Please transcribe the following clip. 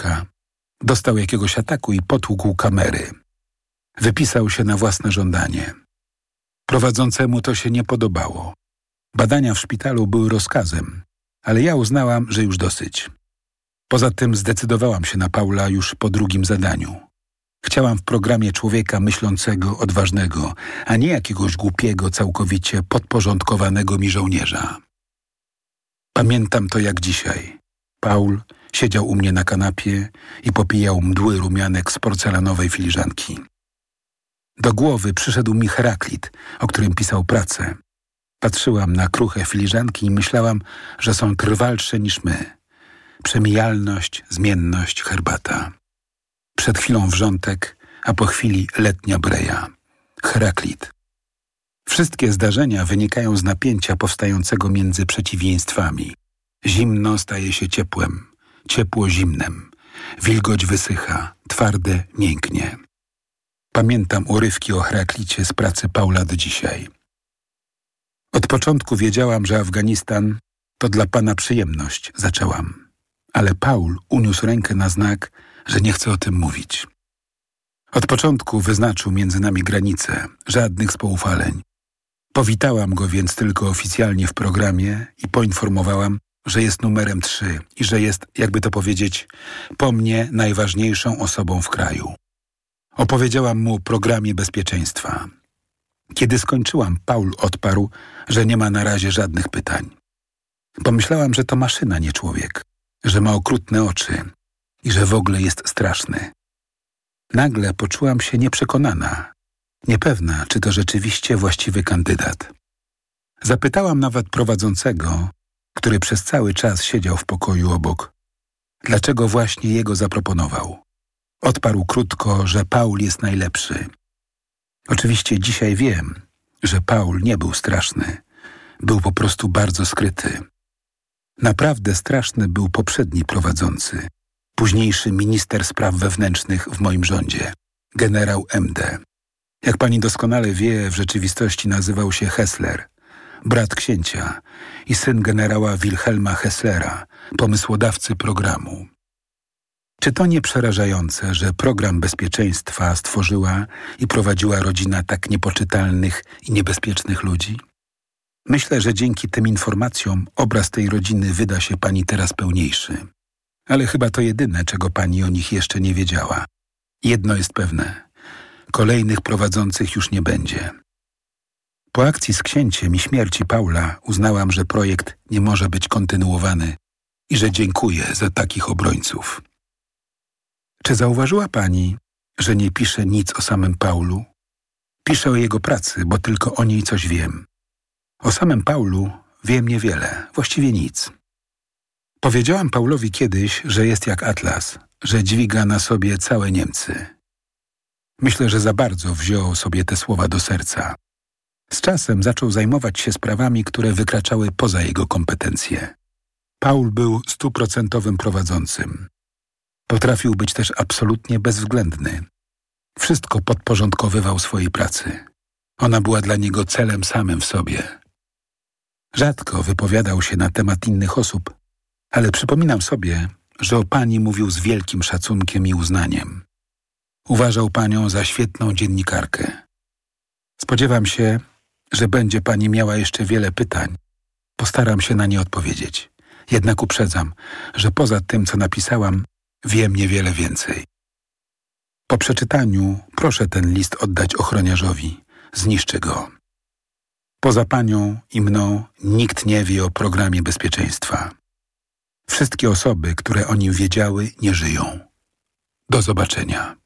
łóżka. Dostał jakiegoś ataku i potłukł kamery. Wypisał się na własne żądanie. Prowadzącemu to się nie podobało. Badania w szpitalu były rozkazem, ale ja uznałam, że już dosyć. Poza tym zdecydowałam się na Paula już po drugim zadaniu. Chciałam w programie człowieka myślącego, odważnego, a nie jakiegoś głupiego, całkowicie podporządkowanego mi żołnierza. Pamiętam to jak dzisiaj. Paul siedział u mnie na kanapie i popijał mdły rumianek z porcelanowej filiżanki. Do głowy przyszedł mi Heraklit, o którym pisał pracę. Patrzyłam na kruche filiżanki i myślałam, że są trwalsze niż my. Przemijalność, zmienność, herbata. Przed chwilą wrzątek, a po chwili letnia breja. Heraklit. Wszystkie zdarzenia wynikają z napięcia powstającego między przeciwieństwami. Zimno staje się ciepłem, ciepło zimnem. Wilgoć wysycha, twarde mięknie. Pamiętam urywki o Heraklicie z pracy Paula do dzisiaj. Od początku wiedziałam, że Afganistan to dla pana przyjemność, zaczęłam. Ale Paul uniósł rękę na znak, że nie chce o tym mówić. Od początku wyznaczył między nami granice, żadnych spoufaleń. Powitałam go więc tylko oficjalnie w programie i poinformowałam, że jest numerem 3 i że jest, jakby to powiedzieć, po mnie najważniejszą osobą w kraju. Opowiedziałam mu o programie bezpieczeństwa. Kiedy skończyłam, Paul odparł, że nie ma na razie żadnych pytań. Pomyślałam, że to maszyna, nie człowiek, że ma okrutne oczy i że w ogóle jest straszny. Nagle poczułam się nieprzekonana, niepewna, czy to rzeczywiście właściwy kandydat. Zapytałam nawet prowadzącego, który przez cały czas siedział w pokoju obok, dlaczego właśnie jego zaproponował. Odparł krótko, że Paul jest najlepszy. Oczywiście dzisiaj wiem, że Paul nie był straszny. Był po prostu bardzo skryty. Naprawdę straszny był poprzedni prowadzący, późniejszy minister spraw wewnętrznych w moim rządzie, generał MD. Jak pani doskonale wie, w rzeczywistości nazywał się Hessler, brat księcia i syn generała Wilhelma Hesslera, pomysłodawcy programu. Czy to nie przerażające, że program bezpieczeństwa stworzyła i prowadziła rodzina tak niepoczytalnych i niebezpiecznych ludzi? Myślę, że dzięki tym informacjom obraz tej rodziny wyda się pani teraz pełniejszy. Ale chyba to jedyne, czego pani o nich jeszcze nie wiedziała. Jedno jest pewne. Kolejnych prowadzących już nie będzie. Po akcji z księciem i śmierci Paula uznałam, że projekt nie może być kontynuowany i że dziękuję za takich obrońców. Czy zauważyła pani, że nie piszę nic o samym Paulu? Piszę o jego pracy, bo tylko o niej coś wiem. O samym Paulu wiem niewiele, właściwie nic. Powiedziałam Paulowi kiedyś, że jest jak Atlas, że dźwiga na sobie całe Niemcy. Myślę, że za bardzo wziął sobie te słowa do serca. Z czasem zaczął zajmować się sprawami, które wykraczały poza jego kompetencje. Paul był 100% prowadzącym. Potrafił być też absolutnie bezwzględny. Wszystko podporządkowywał swojej pracy. Ona była dla niego celem samym w sobie. Rzadko wypowiadał się na temat innych osób, ale przypominam sobie, że o pani mówił z wielkim szacunkiem i uznaniem. Uważał panią za świetną dziennikarkę. Spodziewam się, że będzie pani miała jeszcze wiele pytań. Postaram się na nie odpowiedzieć. Jednak uprzedzam, że poza tym, co napisałam, wiem niewiele więcej. Po przeczytaniu proszę ten list oddać ochroniarzowi. Zniszczy go. Poza panią i mną nikt nie wie o programie bezpieczeństwa. Wszystkie osoby, które o nim wiedziały, nie żyją. Do zobaczenia.